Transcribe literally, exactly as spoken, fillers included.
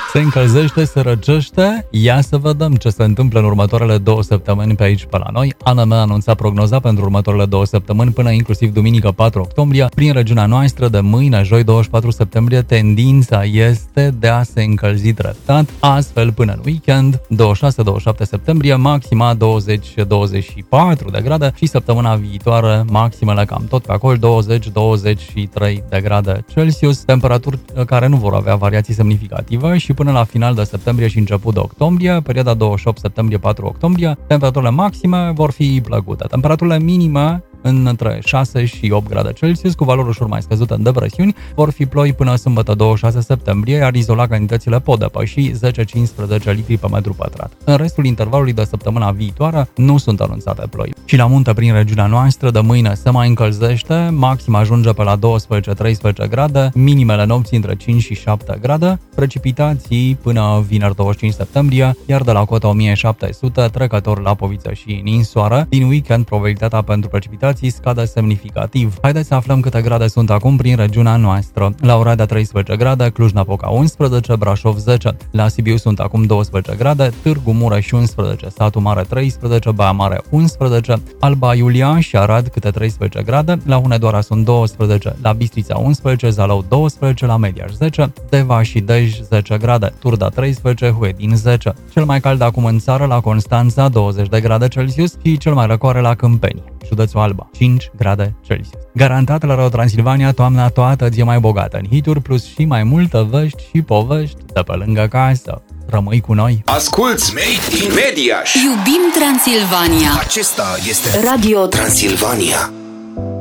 Se încălzește, se răcește. Ia să vedem ce se întâmplă în următoarele două săptămâni pe aici, pe la noi. A N M a anunțat prognoza pentru următoarele două săptămâni până inclusiv duminică patru octombrie. Prin regiunea noastră de mâine, joi douăzeci și patru septembrie, tendința este de a se încălzi treptat. Astfel, până în weekend, douăzeci și șase douăzeci și șapte septembrie, maxima douăzeci douăzeci și patru de grade și săptămâna viitoare maximele cam tot pe acolo, douăzeci douăzeci și trei de grade Celsius, temperaturi care nu vor avea variații semnificative și până la final de septembrie și început de octombrie, perioada douăzeci și opt septembrie patru octombrie, temperaturile maxime vor fi plăcute. Temperaturile minime între șase și opt grade Celsius, cu valori ușor mai scăzute în depresiuni, vor fi ploi până sâmbătă douăzeci și șase septembrie, iar izolat cantitățile pot depăși zece cincisprezece litri pe metru pătrat. În restul intervalului de săptămâna viitoare nu sunt anunțate ploi. Și la munte prin regiunea noastră de mâine se mai încălzește, maxima ajunge pe la doisprezece treisprezece grade, minimele nopții între cinci și șapte grade, precipitații până vineri douăzeci și cinci septembrie, iar de la cota o mie șapte sute trecător la Poviță și Ninsoară, din weekend probabilitatea pentru precipitații scade semnificativ. Haideți să aflăm câte grade sunt acum prin regiunea noastră. La Oradea treisprezece grade, Cluj-Napoca unsprezece, Brașov zece, la Sibiu sunt acum doisprezece grade, Târgu Mureș unsprezece, Satu Mare treisprezece, Baia Mare unsprezece, Alba Iulia și Arad câte treisprezece grade, la Hunedoara sunt doisprezece, la Bistrița unsprezece, Zalău doisprezece, la Mediaș zece, Deva și Dej zece grade, Turda treisprezece, Huedin zece. Cel mai cald acum în țară la Constanța douăzeci de grade Celsius și cel mai răcoare la Câmpeni, județul Alba, cinci grade Celsius. Garantat la Radio Transilvania, toamna toată ți-e mai bogată în hituri, plus și mai multă vești și povești de pe lângă casă. Rămâi cu noi! Asculți Made in Mediaș! Iubim Transilvania! Acesta este Radio Transilvania!